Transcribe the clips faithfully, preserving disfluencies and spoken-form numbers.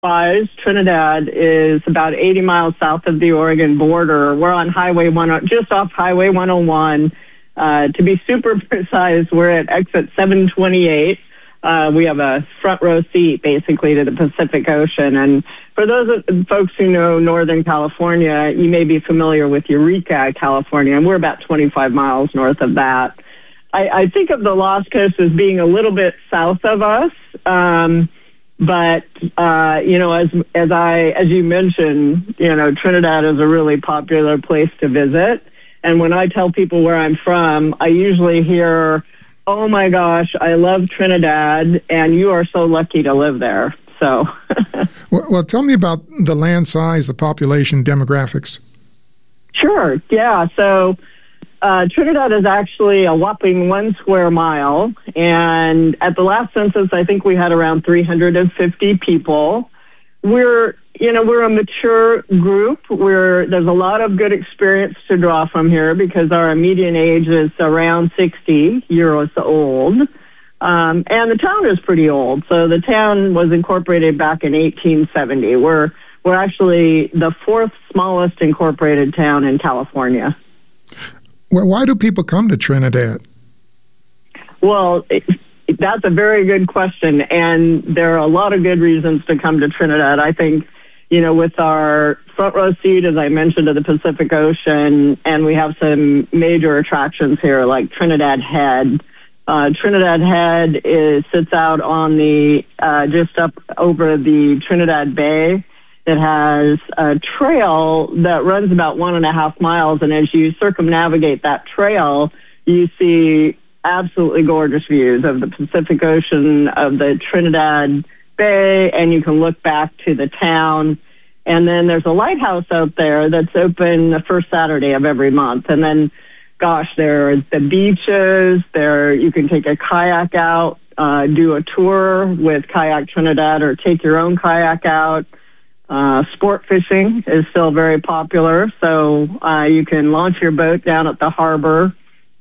wise, Trinidad is about eighty miles south of the Oregon border. We're on Highway one, just off Highway one oh one. Uh, to be super precise, we're at exit seven twenty-eight. Uh, we have a front row seat, basically, to the Pacific Ocean. And for those of, folks who know Northern California, you may be familiar with Eureka, California, and we're about twenty-five miles north of that. I, I think of the Lost Coast as being a little bit south of us. Um, But, uh, you know, as as I as you mentioned, you know, Trinidad is a really popular place to visit. And when I tell people where I'm from, I usually hear, oh, my gosh, I love Trinidad, and you are so lucky to live there. So, well, well, tell me about the land size, the population, demographics. Sure. Yeah. So Uh, Trinidad is actually a whopping one square mile, and at the last census, I think we had around three hundred fifty people. We're, you know, we're a mature group. We're there's a lot of good experience to draw from here because our median age is around sixty years old, um, and the town is pretty old. So the town was incorporated back in eighteen seventy. We're we're actually the fourth smallest incorporated town in California. Well, why do people come to Trinidad? Well, it, that's a very good question, and there are a lot of good reasons to come to Trinidad. I think, you know, with our front row seat, as I mentioned, to the Pacific Ocean, and we have some major attractions here, like Trinidad Head. Uh, Trinidad Head is sits out on the uh, just up over the Trinidad Bay. It has a trail that runs about one and a half miles, and as you circumnavigate that trail, you see absolutely gorgeous views of the Pacific Ocean, of the Trinidad Bay, and you can look back to the town. And then there's a lighthouse out there that's open the first Saturday of every month. And then, gosh, there are the beaches. There you can take a kayak out, uh, do a tour with Kayak Trinidad, or take your own kayak out. Uh, sport fishing is still very popular, so uh, you can launch your boat down at the harbor.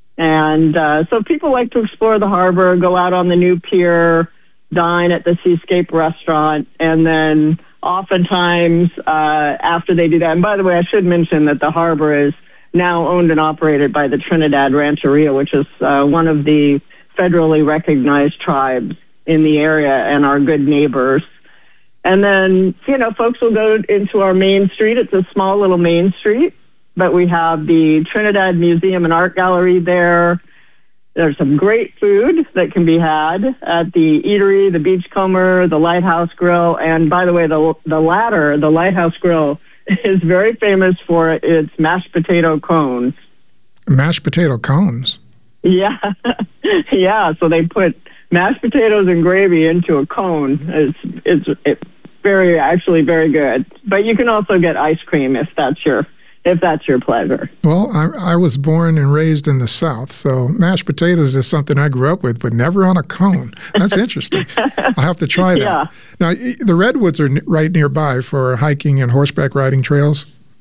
And uh, so people like to explore the harbor, go out on the new pier, dine at the Seascape restaurant, and then oftentimes uh, after they do that, and by the way, I should mention that the harbor is now owned and operated by the Trinidad Rancheria, which is uh, one of the federally recognized tribes in the area and our good neighbors. And then, you know, folks will go into our main street. It's a small little main street, but we have the Trinidad Museum and Art Gallery there. There's some great food that can be had at the Eatery, the Beachcomber, the Lighthouse Grill. And by the way, the the latter, the Lighthouse Grill, is very famous for its mashed potato cones. Mashed potato cones? Yeah. Yeah, so they put mashed potatoes and gravy into a cone. It's it's it's very actually very good. But you can also get ice cream if that's your if that's your pleasure. Well, I, I was born and raised in the South, so mashed potatoes is something I grew up with, but never on a cone. That's interesting. I'll have to try that. Yeah. Now, the Redwoods are right nearby for hiking and horseback riding trails.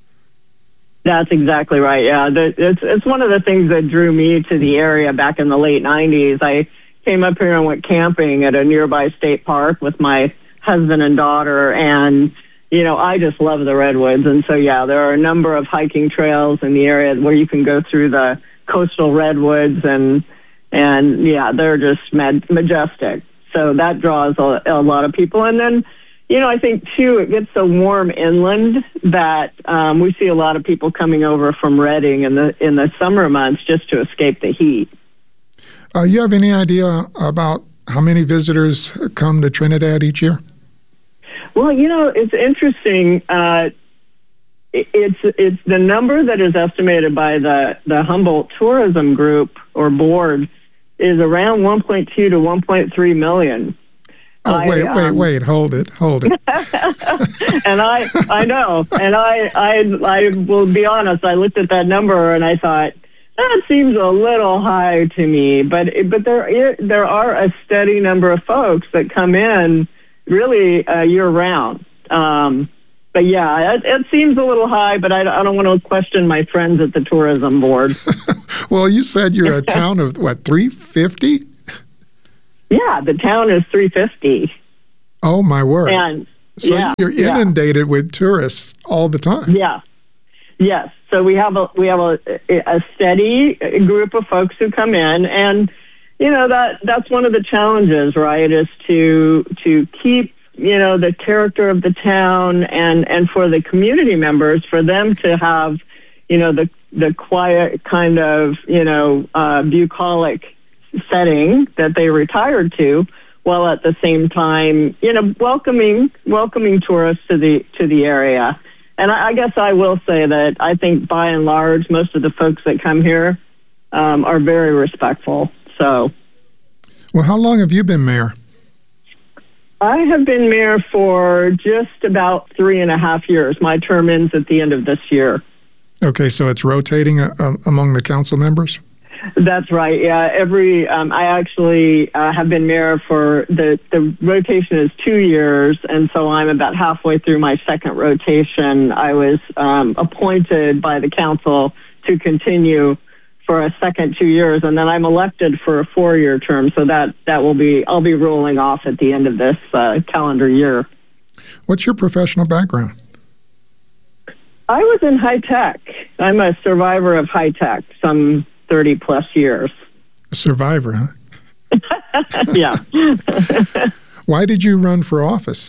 That's exactly right. Yeah, the, it's it's one of the things that drew me to the area back in the late nineties. I came up here and went camping at a nearby state park with my husband and daughter, and you know, I just love the Redwoods. And so, yeah, there are a number of hiking trails in the area where you can go through the coastal Redwoods, and and yeah, they're just mag- majestic. So that draws a, a lot of people. And then, you know, I think, too, it gets so warm inland that um, we see a lot of people coming over from Redding in the in the summer months just to escape the heat. Uh, you have any idea about how many visitors come to Trinidad each year? Well, you know, it's interesting. Uh, it, it's it's the number that is estimated by the, the Humboldt Tourism Group or Board is around one point two to one point three million. Oh, I, wait, wait, um, wait, hold it, hold it. And I, I know, and I, I, I will be honest, I looked at that number and I thought, that seems a little high to me, but but there there are a steady number of folks that come in really uh, year round. Um, but yeah, it, it seems a little high, but I, I don't want to question my friends at the tourism board. Well, you said you're a town of what, three fifty? Yeah, the town is three fifty. Oh my word! And So yeah, you're inundated yeah. with tourists all the time. Yeah. Yes. So we have a we have a, a steady group of folks who come in, and you know that that's one of the challenges, right? Is to to keep you know the character of the town, and and for the community members, for them to have you know the the quiet kind of you know uh, bucolic setting that they retired to, while at the same time you know welcoming welcoming tourists to the to the area. And I, I guess I will say that I think by and large, most of the folks that come here um, are very respectful. So, well, how long have you been mayor? I have been mayor for just about three and a half years. My term ends at the end of this year. Okay, so it's rotating uh, among the council members? That's right. Yeah, every um, I actually uh, have been mayor for the the rotation is two years, and so I'm about halfway through my second rotation. I was um, appointed by the council to continue for a second two years, and then I'm elected for a four-year term. So that that will be I'll be rolling off at the end of this uh, calendar year. What's your professional background? I was in high tech. I'm a survivor of high tech. Some thirty plus years. A survivor, huh? Yeah. Why did you run for office?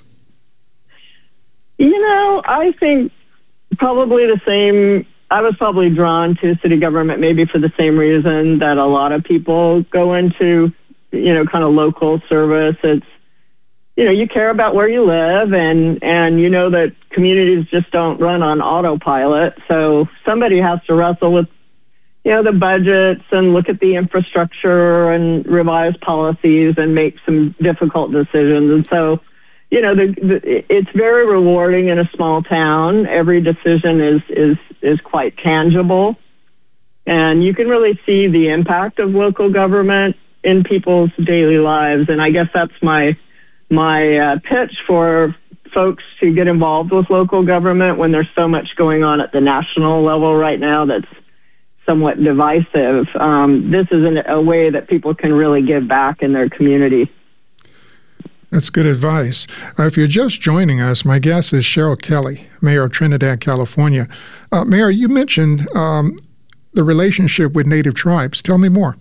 You know, I think probably the same. I was probably drawn to city government maybe for the same reason that a lot of people go into, you know, kind of local service. It's, you know, you care about where you live, and, and you know that communities just don't run on autopilot. So somebody has to wrestle with you know, the budgets and look at the infrastructure and revise policies and make some difficult decisions. And so, you know, the, the, it's very rewarding in a small town. Every decision is, is, is quite tangible. And you can really see the impact of local government in people's daily lives. And I guess that's my, my uh, pitch for folks to get involved with local government when there's so much going on at the national level right now that's somewhat divisive. Um, this is an, a way that people can really give back in their community. That's good advice. Uh, if you're just joining us, my guest is Cheryl Kelly, Mayor of Trinidad, California. Uh, Mayor, you mentioned um, the relationship with Native tribes. Tell me more.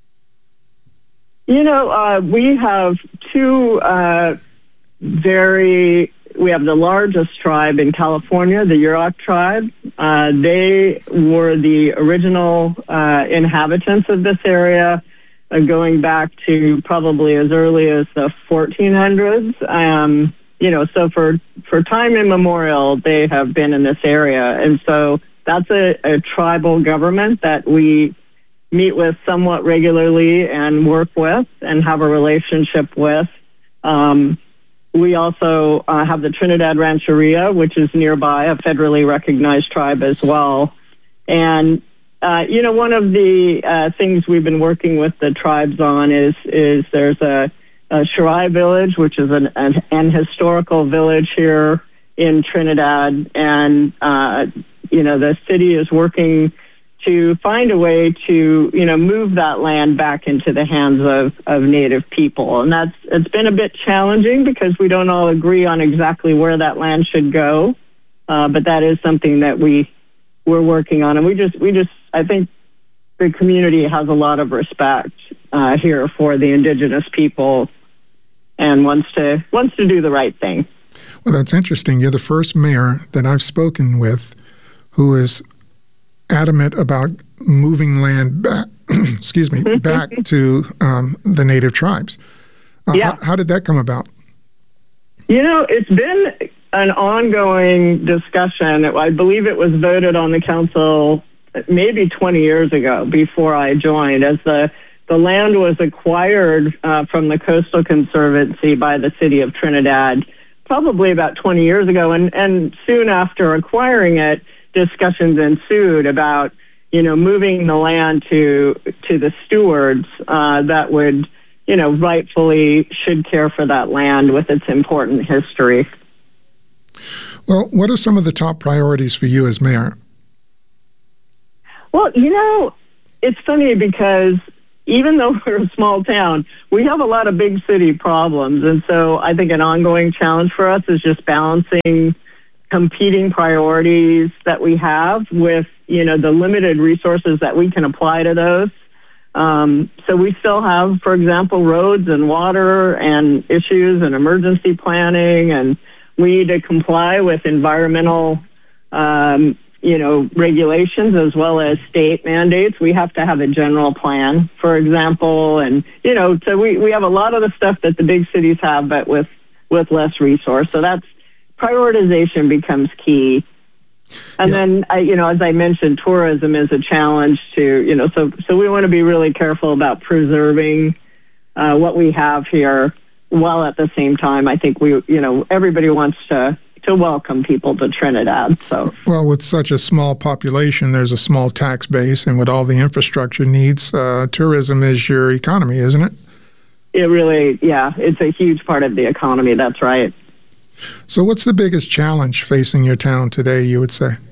You know, uh, we have two uh, very... We have the largest tribe in California, the Yurok tribe. Uh, they were the original uh, inhabitants of this area, uh, going back to probably as early as the fourteen hundreds. Um, you know, so for, for time immemorial, they have been in this area. And so that's a, a tribal government that we meet with somewhat regularly and work with and have a relationship with. Um, We also uh, have the Trinidad Rancheria, which is nearby, a federally recognized tribe as well. And, uh, you know, one of the uh, things we've been working with the tribes on is is there's a, a Shirai village, which is an, an, an historical village here in Trinidad. And, uh, you know, the city is working to find a way to, you know, move that land back into the hands of, of Native people. And that's, it's been a bit challenging because we don't all agree on exactly where that land should go. Uh, but that is something that we, we're working on. And we just, we just, I think the community has a lot of respect uh, here for the indigenous people and wants to, wants to do the right thing. Well, that's interesting. You're the first mayor that I've spoken with who is adamant about moving land back, excuse me, back to um, the Native tribes. Uh, yeah. how, how did that come about? You know, it's been an ongoing discussion. I believe it was voted on the council maybe twenty years ago before I joined, as the, the land was acquired uh, from the Coastal Conservancy by the city of Trinidad probably about twenty years ago. And, and soon after acquiring it, discussions ensued about, you know, moving the land to to the stewards uh, that would, you know, rightfully should care for that land with its important history. Well, what are some of the top priorities for you as mayor? Well, you know, it's funny because even though we're a small town, we have a lot of big city problems. And so I think an ongoing challenge for us is just balancing competing priorities that we have with, you know, the limited resources that we can apply to those. Um, so we still have, for example, roads and water and issues and emergency planning, and we need to comply with environmental, um, you know, regulations as well as state mandates. We have to have a general plan, for example, and, you know, so we, we have a lot of the stuff that the big cities have, but with, with less resource. So that's prioritization becomes key. And yeah. then, I, you know, as I mentioned, tourism is a challenge to, you know, so so we want to be really careful about preserving uh, what we have here, while at the same time, I think we, you know, everybody wants to to welcome people to Trinidad. So, well, with such a small population, there's a small tax base, and with all the infrastructure needs, uh, tourism is your economy, isn't it? It really, yeah, it's a huge part of the economy. That's right. So what's the biggest challenge facing your town today, you would say?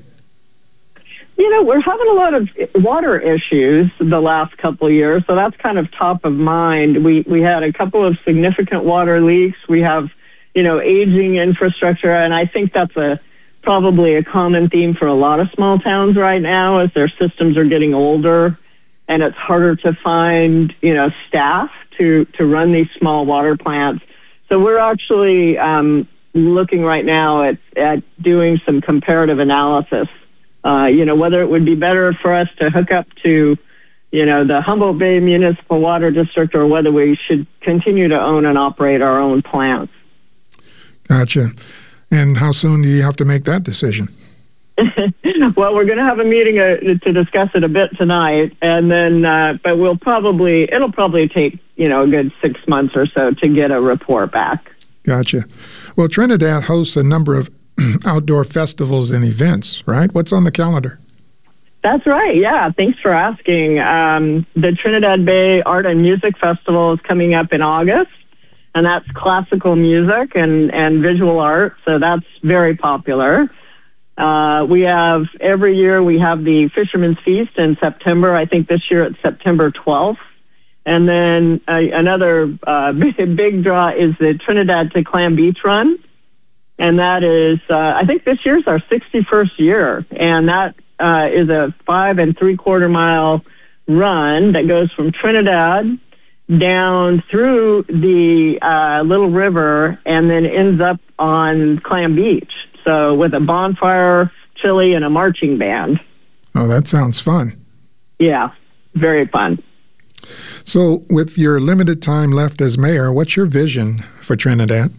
You know, we're having a lot of water issues the last couple of years, so that's kind of top of mind. We we had a couple of significant water leaks. We have, you know, aging infrastructure, and I think that's a probably a common theme for a lot of small towns right now as their systems are getting older, and it's harder to find, you know, staff to, to run these small water plants. So we're actually um, looking right now at, at doing some comparative analysis, uh, you know, whether it would be better for us to hook up to, you know, the Humboldt Bay Municipal Water District, or whether we should continue to own and operate our own plants. Gotcha. And how soon do you have to make that decision? Well, we're going to have a meeting uh, to discuss it a bit tonight, and then, uh, but we'll probably, it'll probably take, you know, a good six months or so to get a report back. Gotcha. Well, Trinidad hosts a number of outdoor festivals and events, right? What's on the calendar? That's right. Yeah. Thanks for asking. Um, the Trinidad Bay Art and Music Festival is coming up in August, and that's classical music and, and visual art. So that's very popular. Uh, we have, every year we have the Fisherman's Feast in September. I think this year it's September twelfth. And then uh, another uh, big, big draw is the Trinidad to Clam Beach Run. And that is, uh, I think this year's our sixty-first year. And that uh, is a five and three quarter mile run that goes from Trinidad down through the uh, Little River and then ends up on Clam Beach. So with a bonfire, chili, and a marching band. Oh, that sounds fun. Yeah, very fun. So with your limited time left as mayor, what's your vision for Trinidad?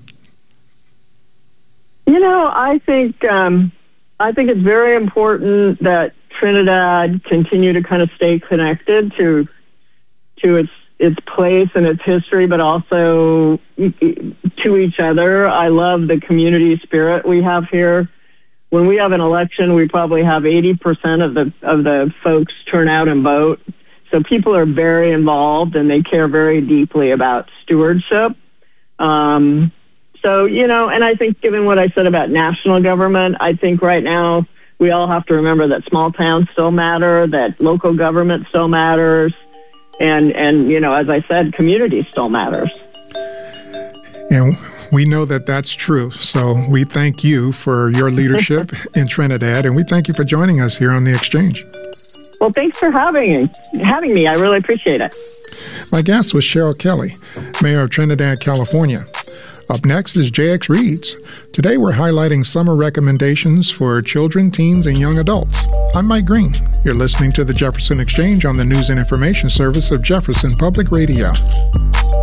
You know, I think um, I think it's very important that Trinidad continue to kind of stay connected to to its its place and its history, but also to each other. I love the community spirit we have here. When we have an election, we probably have eighty percent of the of the folks turn out and vote. So people are very involved and they care very deeply about stewardship. Um, so, you know, and I think given what I said about national government, I think right now we all have to remember that small towns still matter, that local government still matters. And, and you know, as I said, community still matters. And we know that that's true. So we thank you for your leadership in Trinidad, and we thank you for joining us here on The Exchange. Well, thanks for having me. Having me. I really appreciate it. My guest was Cheryl Kelly, Mayor of Trinidad, California. Up next is J X Reads. Today we're highlighting summer recommendations for children, teens, and young adults. I'm Mike Green. You're listening to the Jefferson Exchange on the News and Information Service of Jefferson Public Radio.